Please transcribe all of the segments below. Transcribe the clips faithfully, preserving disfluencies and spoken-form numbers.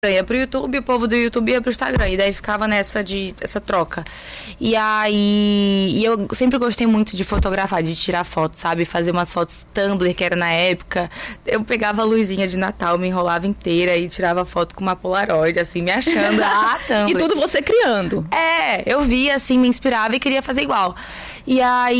ia pro YouTube, o povo do YouTube ia pro Instagram. E daí ficava nessa de, essa troca. E aí... E eu sempre gostei muito de fotografar, de tirar fotos, sabe? Fazer umas fotos Tumblr, que era na época. Eu pegava a luzinha de Natal, me enrolava inteira e tirava foto com uma Polaroid, assim, me achando a Tumblr. E tudo você criando. É, eu via, assim, me inspirava e queria fazer igual. E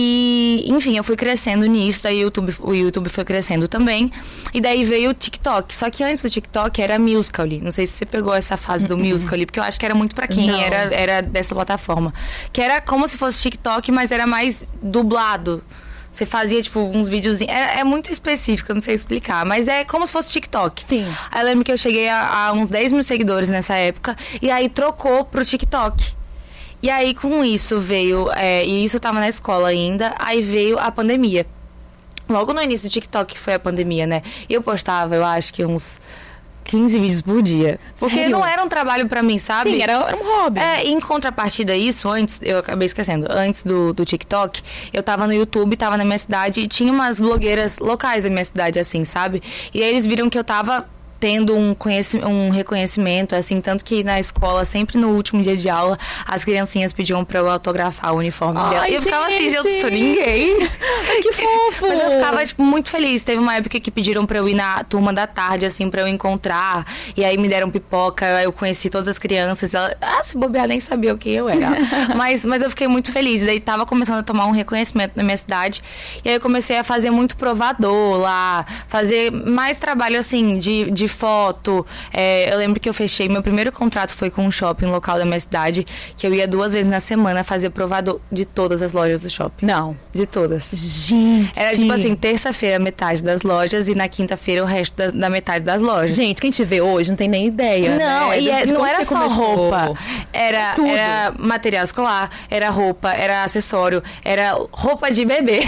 aí, enfim, eu fui crescendo nisso, daí o YouTube, o YouTube foi crescendo também. E daí veio o TikTok. Só que antes do TikTok era Musical.ly. Não sei se você pegou essa fase do Musical.ly, porque eu acho que era muito pra quem era, era dessa plataforma. Que era como se fosse TikTok, mas era mais dublado. Você fazia, tipo, uns videozinhos. É, é muito específico, eu não sei explicar. Mas é como se fosse TikTok. Sim. Aí eu lembro que eu cheguei a, a uns dez mil seguidores nessa época. E aí trocou pro TikTok. E aí, com isso, veio... É, e isso tava na escola ainda. Aí veio a pandemia. Logo no início do TikTok, que foi a pandemia, né? E eu postava, eu acho que uns quinze vídeos por dia. Porque Sério? não era um trabalho pra mim, sabe? Sim, era, era um hobby. É, em contrapartida a isso, antes... Eu acabei esquecendo. Antes do, do TikTok, eu tava no YouTube, tava na minha cidade. E tinha umas blogueiras locais da minha cidade, assim, sabe? E aí eles viram que eu tava... tendo um, um reconhecimento, assim, tanto que na escola, sempre no último dia de aula, as criancinhas pediam pra eu autografar o uniforme Ai, dela. E eu gente. ficava assim, eu sou ninguém. Mas que fofo! Mas eu ficava, tipo, muito feliz. Teve uma época que pediram pra eu ir na turma da tarde, assim, pra eu encontrar. E aí me deram pipoca, eu conheci todas as crianças. Ela, ah, se bobear, nem sabia o que eu era. mas, mas eu fiquei muito feliz. E daí tava começando a tomar um reconhecimento na minha cidade. E aí eu comecei a fazer muito provador lá, fazer mais trabalho, assim, de, de foto. É, eu lembro que eu fechei, meu primeiro contrato foi com um shopping local da minha cidade, que eu ia duas vezes na semana fazer provador de todas as lojas do shopping. Não. De todas. Gente. Era tipo assim, terça-feira metade das lojas e na quinta-feira o resto da, da metade das lojas. Gente, quem te vê hoje não tem nem ideia. Não, né? e é, De não como era você só começou. roupa. Era, Tudo. era material escolar, era roupa, era acessório, era roupa de bebê.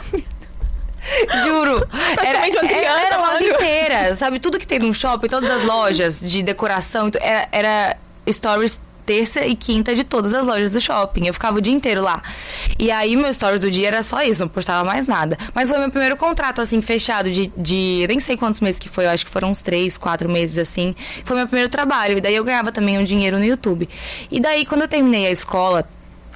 Juro. Era, Praticamente uma criança, era a loja mano. inteira, sabe? Tudo que tem no shopping, todas as lojas de decoração, era, era stories terça e quinta de todas as lojas do shopping. Eu ficava o dia inteiro lá. E aí, meus stories do dia era só isso, não postava mais nada. Mas foi meu primeiro contrato, assim, fechado de... de nem sei quantos meses que foi, eu acho que foram uns três, quatro meses, assim. Foi meu primeiro trabalho. E daí eu ganhava também um dinheiro no YouTube. E daí, quando eu terminei a escola...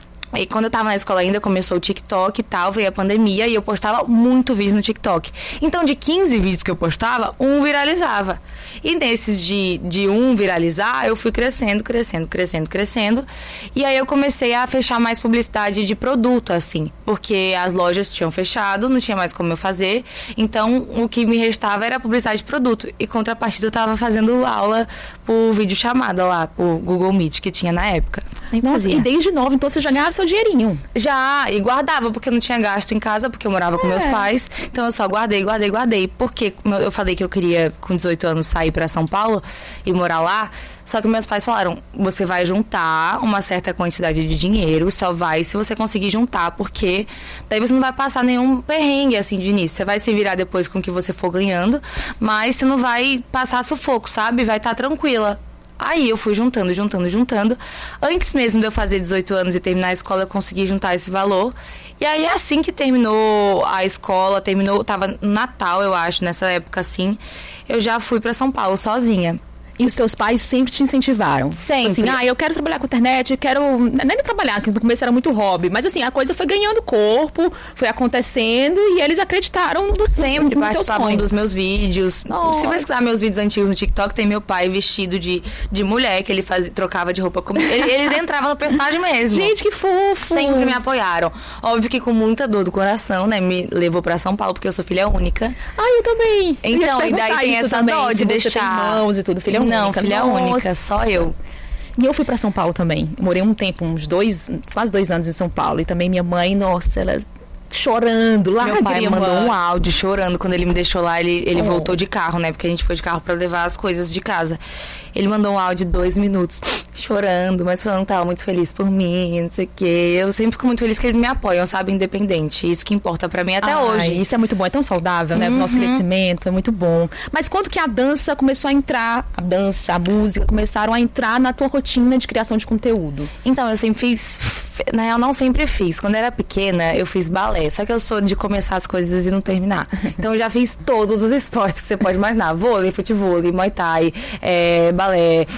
E quando eu tava na escola ainda, começou o TikTok e tal, veio a pandemia e eu postava muito vídeo no TikTok. Então, de quinze vídeos que eu postava, um viralizava. E nesses de, de um viralizar, eu fui crescendo, crescendo, crescendo, crescendo. E aí eu comecei a fechar mais publicidade de produto, assim. Porque as lojas tinham fechado, não tinha mais como eu fazer. Então, o que me restava era publicidade de produto. E contrapartida, eu tava fazendo aula por videochamada lá, por Google Meet, que tinha na época. Nem Nossa, fazia. E desde novo, então você já ganhava seu dinheirinho? Já, e guardava, porque eu não tinha gasto em casa, porque eu morava é. com meus pais. Então eu só guardei, guardei, guardei. Porque eu falei que eu queria, com dezoito anos, sair pra São Paulo e morar lá. Só que meus pais falaram, você vai juntar uma certa quantidade de dinheiro, só vai se você conseguir juntar, porque daí você não vai passar nenhum perrengue, assim, de início. Você vai se virar depois com o que você for ganhando, mas você não vai passar sufoco, sabe? Vai estar tranquila. Aí eu fui juntando, juntando, juntando. Antes mesmo de eu fazer dezoito anos e terminar a escola, eu consegui juntar esse valor. E aí, assim que terminou a escola, terminou, tava no Natal, eu acho, nessa época assim, eu já fui pra São Paulo sozinha. E os teus pais sempre te incentivaram? Sempre. Assim, ah, eu quero trabalhar com internet, quero... Nem trabalhar, que no começo era muito hobby. Mas assim, a coisa foi ganhando corpo, foi acontecendo e eles acreditaram no Sempre no participavam dos meus vídeos. Nossa. Se pesquisar meus vídeos antigos no TikTok, tem meu pai vestido de, de mulher, que ele faz, trocava de roupa comigo. Ele, eles entravam no personagem mesmo. Gente, que fofo! Sempre me apoiaram. Óbvio que com muita dor do coração, né? Me levou pra São Paulo, porque eu sou filha única. Ah, eu também. Então, e daí tem essa também, dó de deixar... Você tem irmãos e tudo, filha única. Não, filha Nossa. única. Só eu. E eu fui pra São Paulo também. Morei um tempo, uns dois, quase dois anos em São Paulo. E também minha mãe, nossa, ela chorando lá. Meu pai mandou um áudio chorando quando ele me deixou lá. Ele, ele oh. voltou de carro, né? Porque a gente foi de carro pra levar as coisas de casa. Ele mandou um áudio de dois minutos, chorando, mas falando que tava muito feliz por mim, não sei o quê. Eu sempre fico muito feliz que eles me apoiam, sabe? Independente. Isso que importa pra mim até Ai, hoje. Isso é muito bom, é tão saudável, né? Uhum. O nosso crescimento é muito bom. Mas quando que a dança começou a entrar, a dança, a música, começaram a entrar na tua rotina de criação de conteúdo? Então, eu sempre fiz... Na real, não sempre fiz. Quando eu era pequena, eu fiz balé. Só que eu sou de começar as coisas e não terminar. Então, eu já fiz todos os esportes que você pode imaginar. Vôlei, futevôlei, muay thai, é, balé balé,